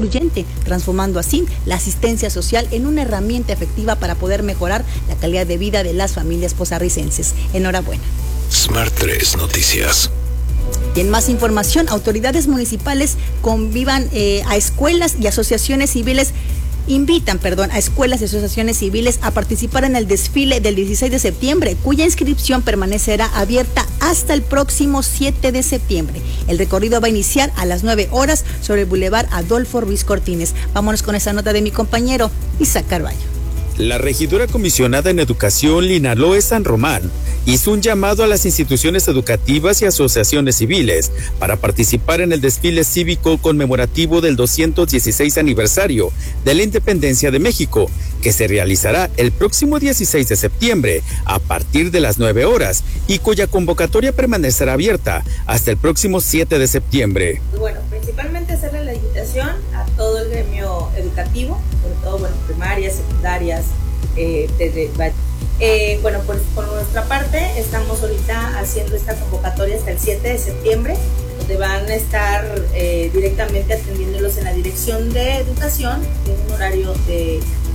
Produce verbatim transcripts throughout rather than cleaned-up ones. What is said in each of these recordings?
incluyente, transformando así la asistencia social en una herramienta efectiva para poder mejorar la calidad de vida de las familias costarricenses. Enhorabuena. Smart tres Noticias. Y en más información, autoridades municipales convivan eh, a escuelas y asociaciones civiles, invitan, perdón, a escuelas y asociaciones civiles a participar en el desfile del dieciséis de septiembre, cuya inscripción permanecerá abierta hasta el próximo siete de septiembre. El recorrido va a iniciar a las nueve horas sobre el Boulevard Adolfo Ruiz Cortines. Vámonos con esa nota de mi compañero Isaac Carballo. La regidora comisionada en Educación, Lina Loe San Román, hizo un llamado a las instituciones educativas y asociaciones civiles para participar en el desfile cívico conmemorativo del doscientos dieciséis aniversario de la Independencia de México, que se realizará el próximo dieciséis de septiembre a partir de las nueve horas y cuya convocatoria permanecerá abierta hasta el próximo siete de septiembre. Bueno, principalmente hacerle la invitación a todo el gremio educativo, sobre todo, bueno, primarias, secundarias, eh, desde, eh, bueno, por, por nuestra parte estamos ahorita haciendo esta convocatoria hasta el siete de septiembre, donde van a estar eh, directamente atendiéndolos en la Dirección de Educación en un horario de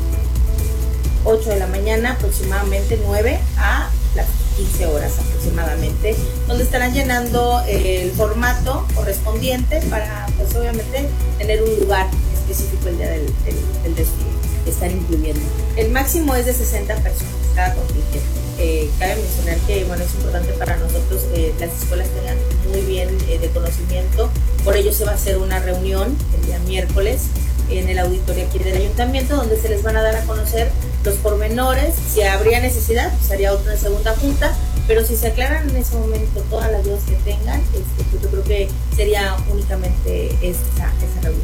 ocho de la mañana, aproximadamente nueve a las quince horas aproximadamente, donde estarán llenando el formato correspondiente para, pues obviamente, tener un lugar específico el día del, del, del desfile, estar incluyendo. El máximo es de sesenta personas cada contingente. Eh, cabe mencionar que, bueno, es importante para nosotros que las escuelas tengan muy bien eh, de conocimiento, por ello se va a hacer una reunión el día miércoles en el auditorio aquí del ayuntamiento, donde se les van a dar a conocer los pormenores. Si habría necesidad, pues haría otra segunda junta, pero si se aclaran en ese momento todas las dudas que tengan, este, pues yo creo que sería únicamente esa, esa reunión.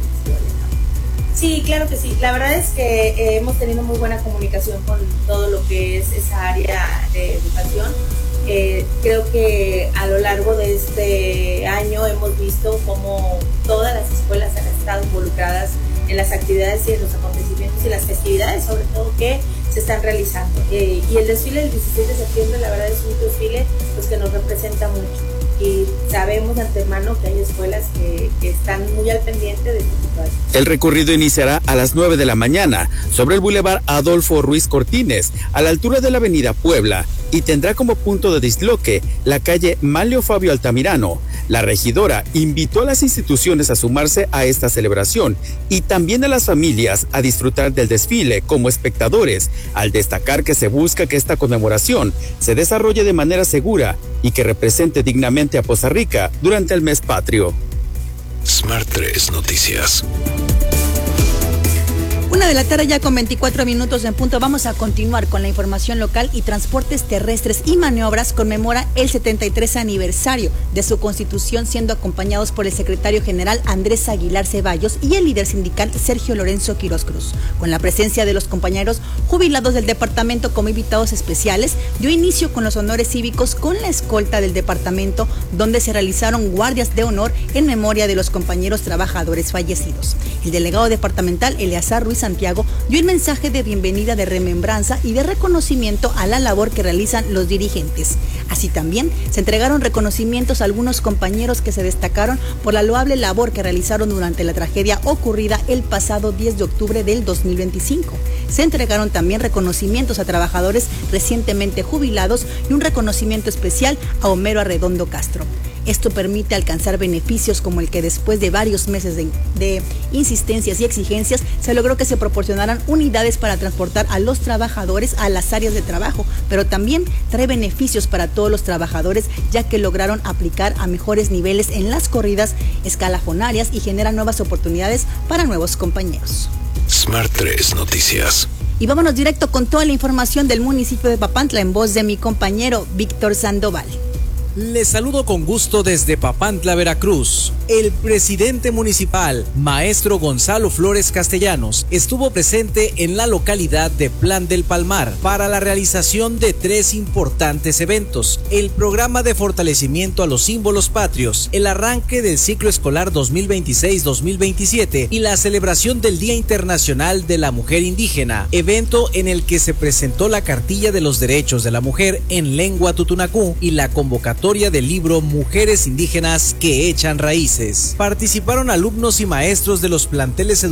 Sí, claro que sí. La verdad es que eh, hemos tenido muy buena comunicación con todo lo que es esa área de educación. Eh, creo que a lo largo de este año hemos visto cómo todas las escuelas han estado involucradas en las actividades y en los acontecimientos y las festividades, sobre todo, que se están realizando. Eh, y el desfile del dieciséis de septiembre, la verdad, es un desfile pues, que nos representa mucho. Y sabemos de antemano que hay escuelas que, que están muy al pendiente de este situación. El recorrido iniciará a las nueve de la mañana sobre el Boulevard Adolfo Ruiz Cortines, a la altura de la Avenida Puebla, y tendrá como punto de disloque la calle Manlio Fabio Altamirano. La regidora invitó a las instituciones a sumarse a esta celebración y también a las familias a disfrutar del desfile como espectadores, al destacar que se busca que esta conmemoración se desarrolle de manera segura y que represente dignamente a Poza Rica durante el mes patrio. Smart tres Noticias. Una de la tarde ya con veinticuatro minutos en punto. Vamos a continuar con la información local. Y Transportes Terrestres y Maniobras conmemora el setenta y tres aniversario de su constitución, siendo acompañados por el secretario general Andrés Aguilar Ceballos y el líder sindical Sergio Lorenzo Quiroz Cruz. Con la presencia de los compañeros jubilados del departamento como invitados especiales, dio inicio con los honores cívicos con la escolta del departamento, donde se realizaron guardias de honor en memoria de los compañeros trabajadores fallecidos. El delegado departamental Eleazar Ruiz Santiago dio el mensaje de bienvenida, de remembranza y de reconocimiento a la labor que realizan los dirigentes. Así también se entregaron reconocimientos a algunos compañeros que se destacaron por la loable labor que realizaron durante la tragedia ocurrida el pasado diez de octubre del dos mil veinticinco. Se entregaron también reconocimientos a trabajadores recientemente jubilados y un reconocimiento especial a Homero Arredondo Castro. Esto permite alcanzar beneficios como el que después de varios meses de, de insistencias y exigencias se logró que se proporcionaran unidades para transportar a los trabajadores a las áreas de trabajo, pero también trae beneficios para todos los trabajadores, ya que lograron aplicar a mejores niveles en las corridas escalafonarias y generan nuevas oportunidades para nuevos compañeros. Smart tres Noticias. Y vámonos directo con toda la información del municipio de Papantla en voz de mi compañero Víctor Sandoval. Les saludo con gusto desde Papantla, Veracruz. El presidente municipal, maestro Gonzalo Flores Castellanos, estuvo presente en la localidad de Plan del Palmar para la realización de tres importantes eventos: el programa de fortalecimiento a los símbolos patrios, el arranque del ciclo escolar dos mil veintiséis dos mil veintisiete y la celebración del Día Internacional de la Mujer Indígena, evento en el que se presentó la cartilla de los derechos de la mujer en lengua tutunacú y la convocatoria del libro Mujeres Indígenas que echan raíces. Participaron alumnos y maestros de los planteles educativos